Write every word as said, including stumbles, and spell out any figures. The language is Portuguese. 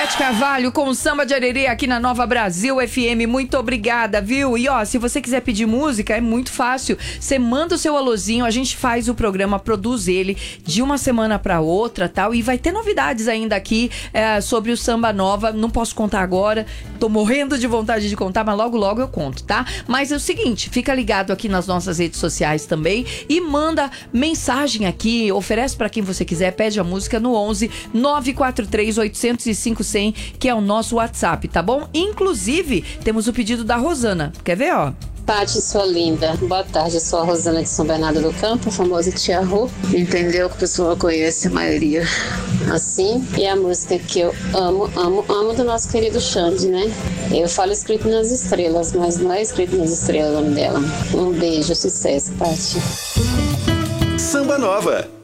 Beth Carvalho com o Samba de Arerê aqui na Nova Brasil F M. Muito obrigada, viu? E ó, se você quiser pedir música, é muito fácil. Você manda o seu alôzinho, a gente faz o programa, produz ele de uma semana pra outra, tal. E vai ter novidades ainda aqui é, sobre o Samba Nova. Não posso contar agora, tô morrendo de vontade de contar, mas logo logo eu conto, tá? Mas é o seguinte, fica ligado aqui nas nossas redes sociais também e manda mensagem aqui, oferece pra quem você quiser, pede a música no onze nove quatro três oito zero cinco zero zero, que é o nosso WhatsApp, tá bom? Inclusive, temos o pedido da Rosana. Quer ver, ó? Pati, sua linda. Boa tarde, eu sou a Rosana de São Bernardo do Campo, a famosa Tia Rô. Entendeu? Que o pessoal conhece a maioria assim. E a música que eu amo, amo, amo do nosso querido Xande, né? Eu falo escrito nas estrelas, mas não é escrito nas estrelas o nome dela. Um beijo, sucesso, Pati. Samba Nova.